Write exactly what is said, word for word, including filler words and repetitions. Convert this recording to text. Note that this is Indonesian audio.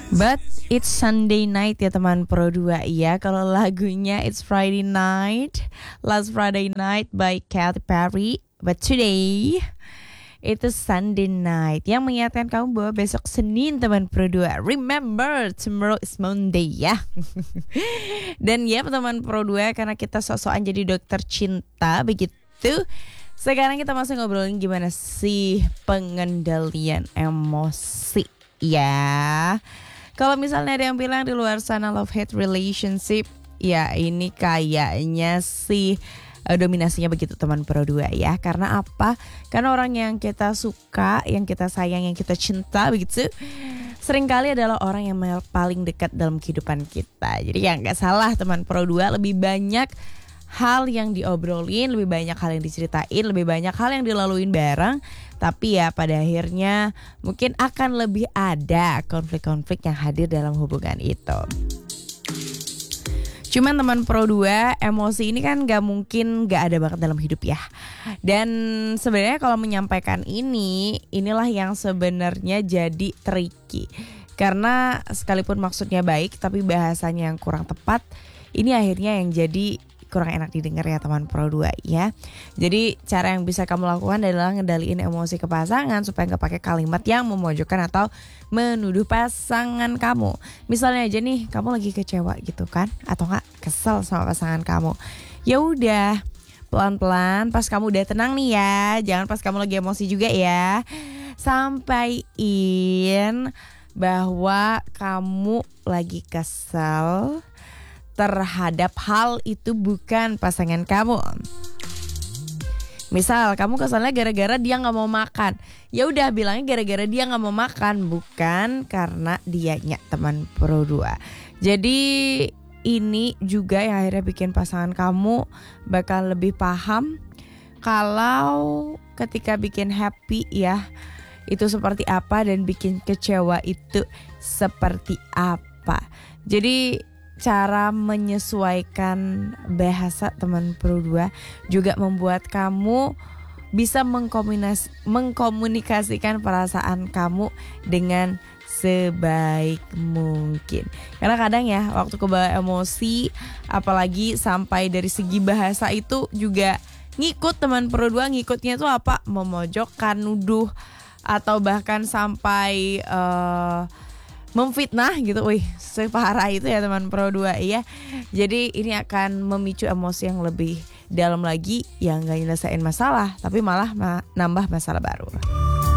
But it's Sunday night ya teman Pro dua ya. Kalau lagunya it's Friday night, Last Friday Night by Katy Perry. But today itu Sunday night yang mengingatkan kamu bahwa besok Senin teman Pro dua. Remember tomorrow is Monday ya. Dan ya teman Pro dua, karena kita sok-sokan jadi dokter cinta begitu. Sekarang kita masih ngobrolin gimana sih pengendalian emosi ya. Kalau misalnya ada yang bilang di luar sana love hate relationship, ya ini kayaknya sih uh, dominasinya begitu teman Pro dua ya. Karena apa? Karena orang yang kita suka, yang kita sayang, yang kita cinta begitu, seringkali adalah orang yang paling dekat dalam kehidupan kita. Jadi ya nggak salah teman Pro dua, lebih banyak hal yang diobrolin, lebih banyak hal yang diceritain, lebih banyak hal yang dilaluin bareng. Tapi ya pada akhirnya mungkin akan lebih ada konflik-konflik yang hadir dalam hubungan itu. Cuman teman Pro dua, emosi ini kan gak mungkin gak ada banget dalam hidup ya. Dan sebenarnya kalau menyampaikan ini, inilah yang sebenarnya jadi tricky. Karena sekalipun maksudnya baik, tapi bahasanya yang kurang tepat, ini akhirnya yang jadi kurang enak didengar ya teman Pro dua ya. Jadi cara yang bisa kamu lakukan adalah ngendaliin emosi ke pasangan supaya gak pakai kalimat yang memojokkan atau menuduh pasangan kamu. Misalnya aja nih, kamu lagi kecewa gitu kan, atau gak kesel sama pasangan kamu. Ya udah, pelan-pelan pas kamu udah tenang nih ya, jangan pas kamu lagi emosi juga ya. Sampaiin bahwa kamu lagi kesel terhadap hal itu bukan pasangan kamu. Misal kamu kesalnya gara-gara dia nggak mau makan, ya udah bilangnya gara-gara dia nggak mau makan, bukan karena dianya teman Pro dua. Jadi ini juga yang akhirnya bikin pasangan kamu bakal lebih paham kalau ketika bikin happy ya itu seperti apa dan bikin kecewa itu seperti apa. Jadi cara menyesuaikan bahasa teman Pro dua juga membuat kamu bisa mengkomunikasi, mengkomunikasikan perasaan kamu dengan sebaik mungkin. Karena kadang ya waktu kebawa emosi, apalagi sampai dari segi bahasa itu juga ngikut teman Pro dua, ngikutnya itu apa? Memojokkan, nuduh, atau bahkan sampai uh, memfitnah gitu. Wih, separah itu ya teman Pro dua ya. Jadi ini akan memicu emosi yang lebih dalam lagi, yang gak nyelesain masalah, tapi malah ma- nambah masalah baru.